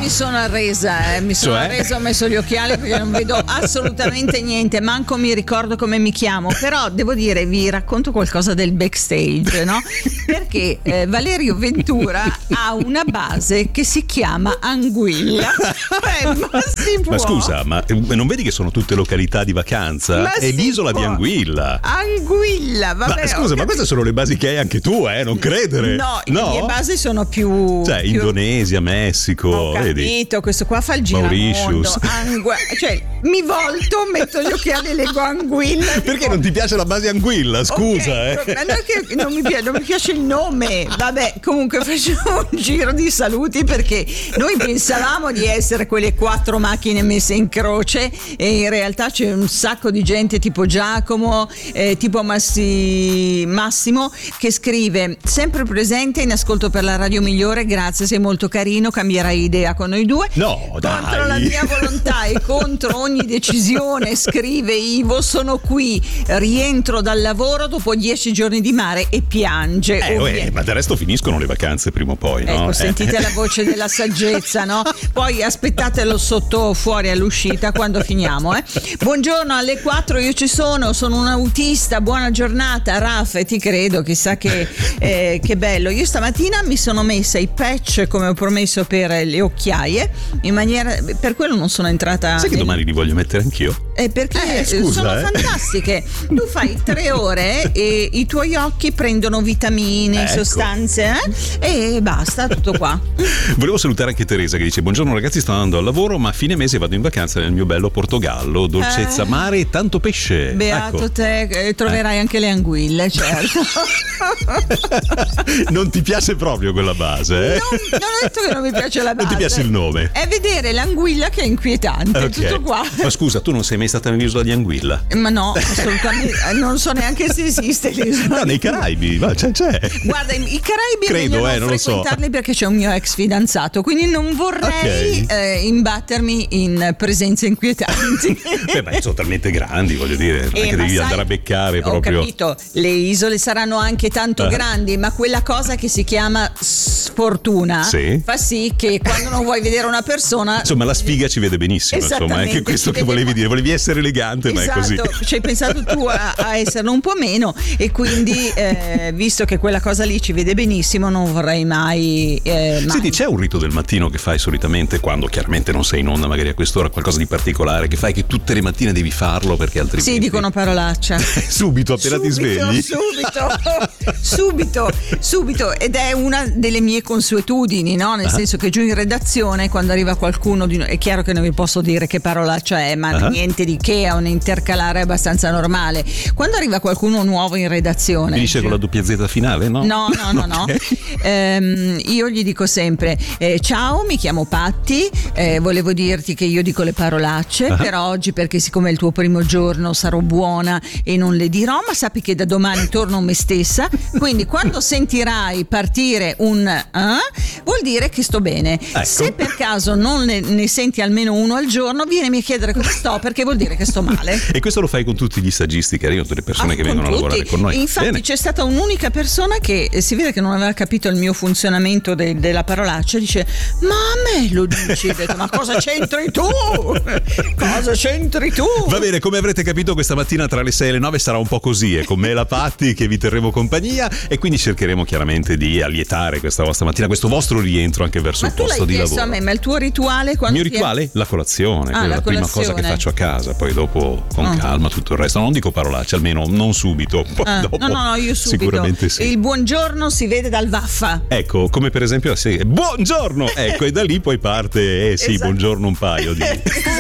mi sono arresa, ho messo gli occhiali perché non vedo assolutamente niente, manco mi ricordo come mi chiamo, però devo dire, vi racconto qualcosa del backstage, no? Perché Valerio Ventura ha una base che si chiama Anguilla. Ma scusa, ma non vedi che sono tutte località di vacanza? È l'isola di Anguilla. Anguilla, vabbè. Ma scusa, ma queste sono le basi che hai anche tu, non credere. No, le mie basi sono più... Cioè, Indonesia, Messico, ho capito, vedi? Questo qua fa il giramondo. Cioè, mi volto, metto gli occhiali e leggo Anguilla. Perché non ti piace la base Anguilla? Scusa, Ma non è che non mi piace il nome. Vabbè, comunque facciamo un giro di saluti perché noi pensavamo di essere quelle 4 macchine messe in croce e in realtà c'è un sacco di gente tipo Giacomo, tipo Massimo, che scrive: sempre presente in ascolto per la radio migliore, grazie, sei molto carino, cambierai idea con noi due. No, dai. Contro la mia volontà e contro ogni decisione, scrive Ivo, sono qui, rientro dal lavoro dopo 10 giorni di mare e piange. Ma del resto finiscono le vacanze prima o poi, no? Ecco, sentite la voce della saggezza, no? Poi aspettatelo sotto fuori all'uscita quando finiamo, Buongiorno, alle 4 io ci sono un autista, buona giornata Raf, e ti credo, chissà che bello. Io stamattina mi sono messa i patch come ho promesso per le occhiaie, in maniera, per quello non sono entrata. Sai che domani li voglio mettere anch'io? Perché sono fantastiche. Tu fai 3 ore e i tuoi occhi prendono vitamine, sostanze, e basta, tutto qua. Volevo salutare anche Teresa che dice: buongiorno ragazzi, sto andando al lavoro ma a fine mese vado in vacanza nel mio bello Portogallo, dolcezza, mare e tanto pesce. Beato te, troverai anche le anguille, certo. Non ti piace proprio quella base? Non ho detto che non mi piace la base. Non ti piace il nome? È vedere l'anguilla che è inquietante, tutto qua. Ma scusa, tu non sei mai stata nell'isola di Anguilla? Ma no, assolutamente, non so neanche se esiste l'isola. No, nei Caraibi, ma c'è. Guarda, i Caraibi credo, non lo frequentarli perché c'è un mio ex fidanzato, quindi non vorrei imbattermi in presenze inquietanti. Ma sono talmente grandi, voglio dire, non è che devi andare a beccare proprio. Ho capito, le isole saranno anche tanto grandi, ma quella cosa che si chiama sfortuna fa sì che quando non vuoi vedere una persona, insomma, la sfiga ci vede benissimo, insomma, è anche questo che volevi dire, volevi essere elegante, ma è così. Ci hai pensato tu a esserlo un po' meno, e quindi visto che quella cosa lì ci vede benissimo, non vorrei mai. Senti, c'è un rito del mattino che fai solitamente quando chiaramente non sei in onda, magari a quest'ora, qualcosa di particolare che fai, che tutte le mattine devi farlo perché altrimenti. Sì, dicono parolaccia. Subito, appena ti svegli. Subito, ed è una delle mie consuetudini, no? Nel senso che giù in redazione, quando arriva qualcuno è chiaro che non vi posso dire che parolaccia è, ma niente di che, è un intercalare abbastanza normale. Quando arriva qualcuno nuovo in redazione, finisce con la doppia Z finale, no? No. Io gli dico sempre: ciao, mi chiamo Patti, volevo dirti che io dico le parolacce per oggi, perché siccome è il tuo primo giorno sarò buona e non le dirò, ma sappi che da domani torno me stessa, quindi quando sentirai partire un vuol dire che sto bene. Se per caso non ne senti almeno uno al giorno, vienimi a chiedere come sto, perché vuol dire che sto male. E questo lo fai con tutti gli stagisti che arrivano, tutte le persone che vengono a lavorare con noi. Infatti c'è stata un'unica persona che si vede che non aveva capito il mio funzionamento della parolaccia, dice: ma a me lo dici? Ho detto: ma cosa c'entri tu? Va bene, come avrete capito, questa mattina tra le 6 e le 9 sarà un po' così, e con me la Patti che vi terremo compagnia, e quindi cercheremo chiaramente di allietare questa vostra mattina, questo vostro rientro anche verso il posto di lavoro. Ma tu l'hai chiesto a me, ma il tuo rituale quando il mio rituale? La colazione, quella è la prima cosa che faccio a casa, poi dopo con calma tutto il resto. Non dico parolacce, almeno non subito, poi dopo no, io subito. Sicuramente sì. Il buongiorno si vede dal vaffa. Ecco, come per esempio buongiorno, ecco, e da lì poi parte buongiorno un paio di